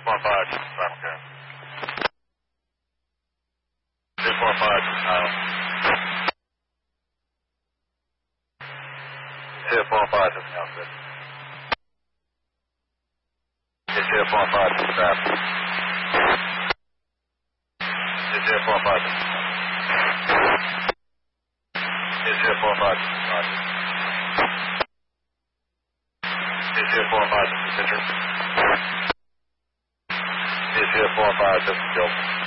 645, okay. 645, 645 is now good. 645 is fast. 645 is 645 is fast. 645 is the picture. 645 is the joke.